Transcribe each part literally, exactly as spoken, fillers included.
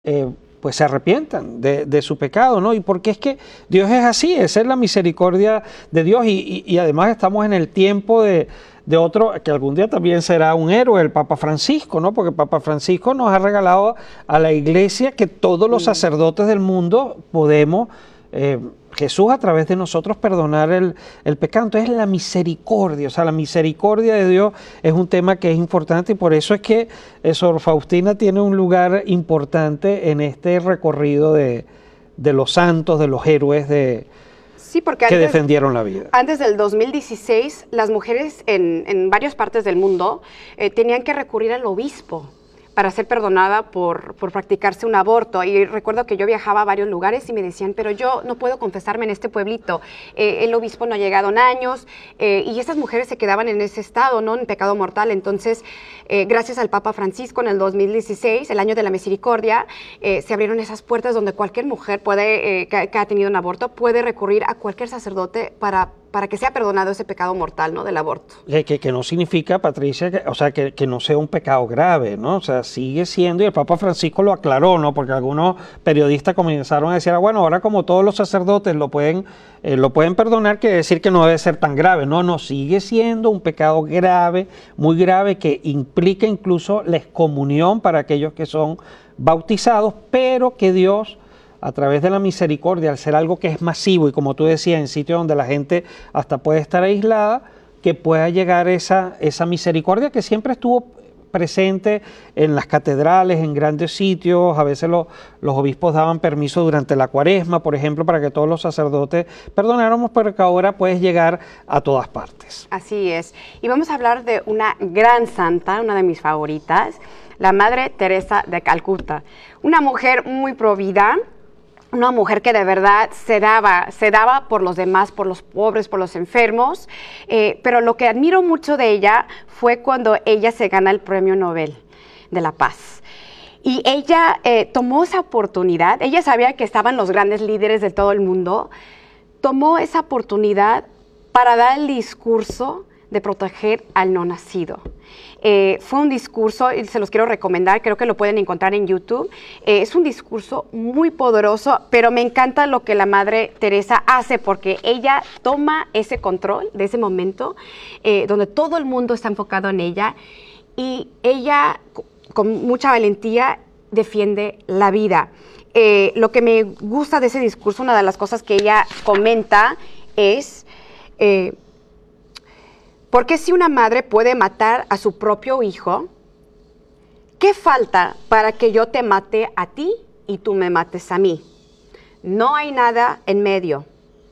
eh, pues se arrepientan de, de su pecado, ¿no? Y porque es que Dios es así, esa es la misericordia de Dios y, y, y además estamos en el tiempo de, de otro, que algún día también será un héroe, el Papa Francisco, ¿no? Porque Papa Francisco nos ha regalado a la Iglesia que todos los sacerdotes del mundo podemos, eh, Jesús a través de nosotros perdonar el, el pecado. Entonces la misericordia, o sea, la misericordia de Dios es un tema que es importante y por eso es que eh, Sor Faustina tiene un lugar importante en este recorrido de, de los santos, de los héroes de, sí, porque que antes, defendieron la vida. Antes del dos mil dieciséis, las mujeres en, en varias partes del mundo eh, tenían que recurrir al obispo para ser perdonada por, por practicarse un aborto. Y recuerdo que yo viajaba a varios lugares y me decían, pero yo no puedo confesarme en este pueblito, eh, el obispo no ha llegado en años, eh, y esas mujeres se quedaban en ese estado, ¿no? En pecado mortal. Entonces, eh, gracias al Papa Francisco en el dos mil dieciséis, el año de la misericordia, eh, se abrieron esas puertas donde cualquier mujer puede, eh, que, que ha tenido un aborto puede recurrir a cualquier sacerdote para para que sea perdonado ese pecado mortal, ¿no? Del aborto. Que, que, que no significa, Patricia, que, o sea, que, que no sea un pecado grave, ¿no? O sea, sigue siendo, y el Papa Francisco lo aclaró, ¿no? Porque algunos periodistas comenzaron a decir, ah, bueno, ahora como todos los sacerdotes lo pueden, eh, lo pueden perdonar, quiere decir que no debe ser tan grave. No, no, sigue siendo un pecado grave, muy grave, que implica incluso la excomunión para aquellos que son bautizados, pero que Dios, a través de la misericordia, al ser algo que es masivo y como tú decías, en sitios donde la gente hasta puede estar aislada, que pueda llegar esa, esa misericordia que siempre estuvo presente en las catedrales, en grandes sitios. A veces lo, los obispos daban permiso durante la cuaresma, por ejemplo, para que todos los sacerdotes perdonáramos, pero que ahora puedes llegar a todas partes. Así es. Y vamos a hablar de una gran santa, una de mis favoritas, la Madre Teresa de Calcuta. Una mujer muy provida, una mujer que de verdad se daba, se daba por los demás, por los pobres, por los enfermos, eh, pero lo que admiro mucho de ella fue cuando ella se gana el Premio Nobel de la Paz. Y ella eh, tomó esa oportunidad, ella sabía que estaban los grandes líderes de todo el mundo, tomó esa oportunidad para dar el discurso de proteger al no nacido. Eh, fue un discurso, y se los quiero recomendar, creo que lo pueden encontrar en YouTube. Eh, es un discurso muy poderoso, pero me encanta lo que la Madre Teresa hace, porque ella toma ese control de ese momento, eh, donde todo el mundo está enfocado en ella, y ella, con mucha valentía, defiende la vida. Eh, lo que me gusta de ese discurso, una de las cosas que ella comenta es... Eh, ¿Por qué si una madre puede matar a su propio hijo, qué falta para que yo te mate a ti y tú me mates a mí? No hay nada en medio.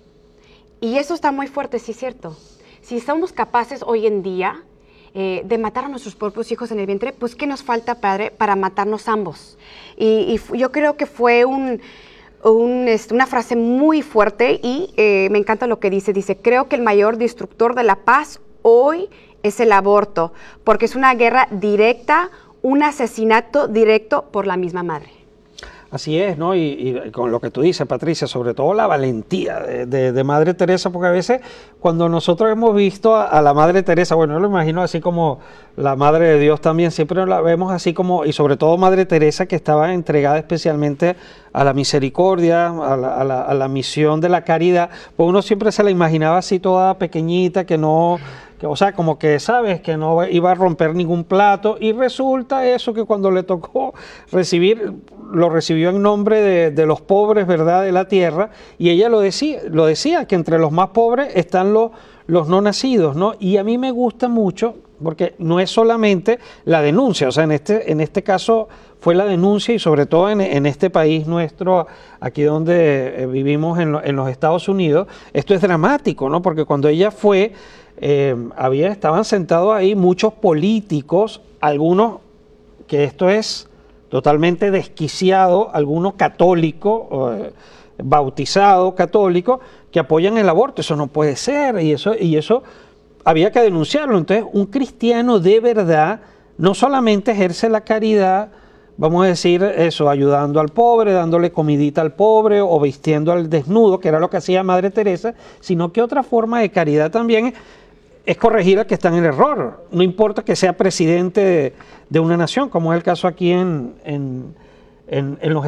Y eso está muy fuerte, sí es cierto. Si somos capaces hoy en día eh, de matar a nuestros propios hijos en el vientre, pues ¿qué nos falta, Padre, para matarnos ambos? Y, y yo creo que fue un... Un, este, una frase muy fuerte y eh, me encanta lo que dice. Dice, creo que el mayor destructor de la paz hoy es el aborto, porque es una guerra directa, un asesinato directo por la misma madre. Así es, ¿no? Y, y con lo que tú dices, Patricia, sobre todo la valentía de, de, de Madre Teresa, porque a veces cuando nosotros hemos visto a, a la Madre Teresa, bueno, yo lo imagino así como la Madre de Dios también, siempre la vemos así como, y sobre todo Madre Teresa, que estaba entregada especialmente a la misericordia, a la, a la, a la misión de la caridad, pues uno siempre se la imaginaba así toda pequeñita, que no... Que, o sea, como que sabes que no iba a romper ningún plato, y resulta eso que cuando le tocó recibir, lo recibió en nombre de, de los pobres, ¿verdad?, de la tierra, y ella lo decía, lo decía que entre los más pobres están los, los no nacidos, ¿no? Y a mí me gusta mucho, porque no es solamente la denuncia, o sea, en este, en este caso fue la denuncia, y sobre todo en, en este país nuestro, aquí donde vivimos en, lo, en los Estados Unidos, esto es dramático, ¿no? Porque cuando ella fue... Eh, había, estaban sentados ahí muchos políticos, algunos que esto es totalmente desquiciado, algunos católicos, eh, bautizados católicos, que apoyan el aborto. Eso no puede ser, y eso, y eso había que denunciarlo. Entonces, un cristiano de verdad no solamente ejerce la caridad, vamos a decir eso, ayudando al pobre, dándole comidita al pobre o vistiendo al desnudo, que era lo que hacía Madre Teresa, sino que otra forma de caridad también es corregir al que está en el error. No importa que sea presidente de, de una nación, como es el caso aquí en, en, en, en los